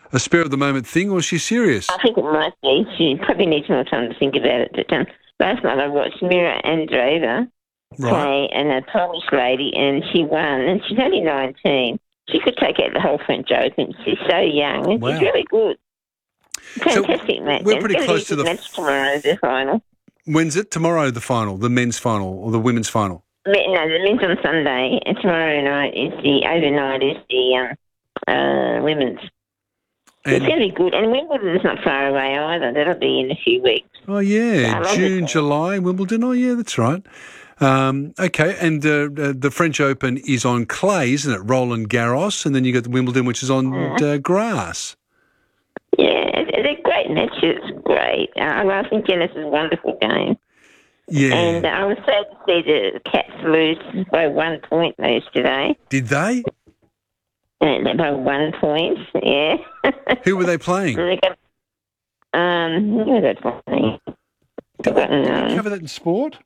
a spur of the moment thing, or is she serious? I think it might be. She probably needs more time to think about it. But last night I watched Mira Andreeva play, and a Polish lady, and she won. And she's only 19. She could take out the whole French Open. She's so young, and she's really good. Fantastic match. We're pretty close to the match tomorrow, the final. When's it? Tomorrow, the final, the men's final or the women's final? No, the men's on Sunday, and tomorrow night is the women's. It's going to be good. And Wimbledon's not far away either. That'll be in a few weeks. Oh, yeah. June, July, Wimbledon. Oh, yeah, that's right. Okay, and the French Open is on clay, isn't it? Roland Garros, and then you got the Wimbledon, which is on grass. Yeah, they're great matches. Great. I think tennis is a wonderful game. Yeah. And I was sad to see the Cats lose by 1 point yesterday. Did they? By 1 point, yeah. Who were they playing? Who were they playing? Did we cover that in sport?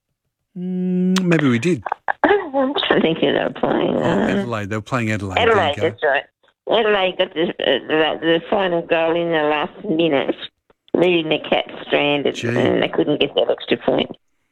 Maybe we did. I'm trying to think who they were playing. Adelaide. They were playing Adelaide. Adelaide, that's right. Adelaide got the final goal in the last minute, leaving the Cats stranded, and they couldn't get that extra point.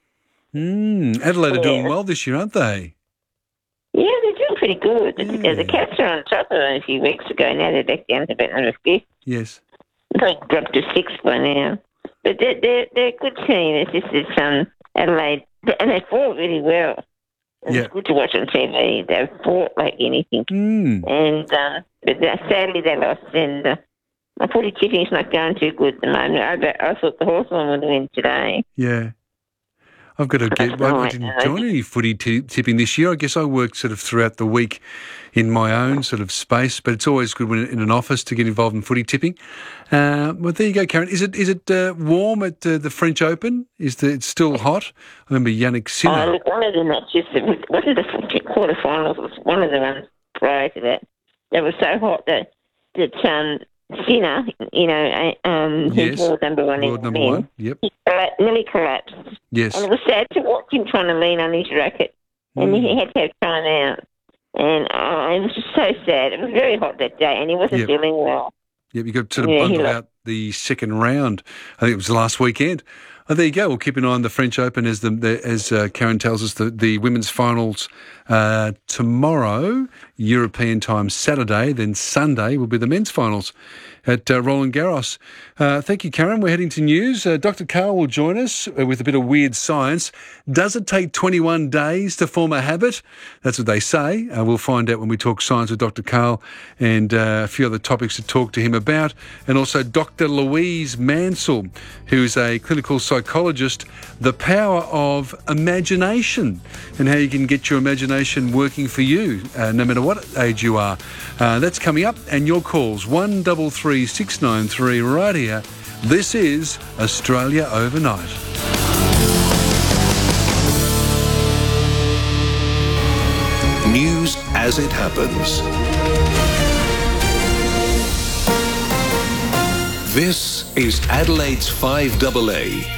Adelaide are doing well this year, aren't they? Yeah, they're doing pretty good. Yeah. The Cats are on top of them a few weeks ago. Now they're back down to about number 5th. Yes. They dropped to 6th by now. But they're a good team. It's just Adelaide, and they fought really well. It's good to watch on TV. They fought like anything. And but sadly they lost. And my footy tipping's not going too good at the moment. I thought the Hawthorn would win today. Yeah. I've got to get. I didn't join any footy tipping this year. I guess I worked sort of throughout the week in my own sort of space, but it's always good when in an office to get involved in footy tipping. Well, there you go, Karen. Is it warm at the French Open? It's still hot? I remember Yannick Sinner. Look, one of the matches, one of the quarterfinals was one of the ones prior to that. It was so hot that Sinner, who's world number one in men, yep, nearly collapsed. Yes, and it was sad to watch him trying to lean on his racket, and he had to have time out. And it was just so sad. It was very hot that day, and he wasn't feeling well. Yep, you got to sort of bundle out the second round. I think it was last weekend. Oh, there you go. We'll keep an eye on the French Open as Karen tells us the women's finals tomorrow, European time Saturday, then Sunday will be the men's finals at Roland Garros. Thank you, Karen. We're heading to news. Dr. Karl will join us with a bit of weird science. Does it take 21 days to form a habit? That's what they say. We'll find out when we talk science with Dr. Karl, and a few other topics to talk to him about. And also Dr. Louise Mansell, who's a clinical psychologist, the power of imagination and how you can get your imagination working for you, no matter what age you are. That's coming up, and your calls, 133 693 right here. This is Australia Overnight. News as it happens. This is Adelaide's 5AA.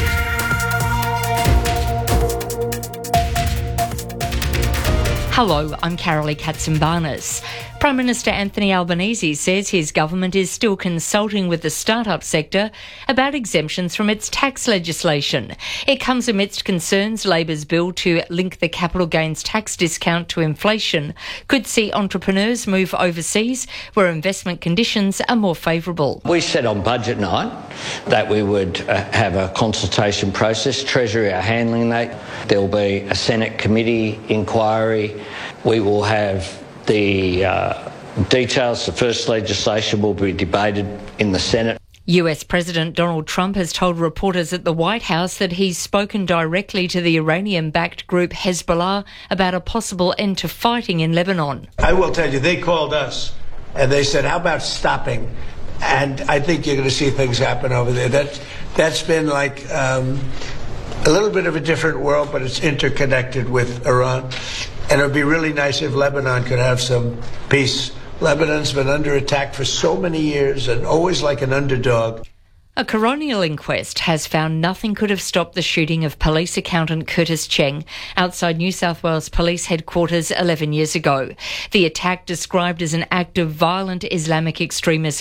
Hello, I'm Carolee Katsimbarnis. Prime Minister Anthony Albanese says his government is still consulting with the start-up sector about exemptions from its tax legislation. It comes amidst concerns Labor's bill to link the capital gains tax discount to inflation could see entrepreneurs move overseas where investment conditions are more favourable. We said on budget night that we would have a consultation process. Treasury are handling that. There will be a Senate committee inquiry. We will have the details. The first legislation will be debated in the Senate. US President Donald Trump has told reporters at the White House that he's spoken directly to the Iranian-backed group Hezbollah about a possible end to fighting in Lebanon. I will tell you, they called us and they said, how about stopping? And I think you're going to see things happen over there. That's been like a little bit of a different world, but it's interconnected with Iran. And it would be really nice if Lebanon could have some peace. Lebanon's been under attack for so many years and always like an underdog. A coronial inquest has found nothing could have stopped the shooting of police accountant Curtis Cheng outside New South Wales Police Headquarters 11 years ago. The attack, described as an act of violent Islamic extremism,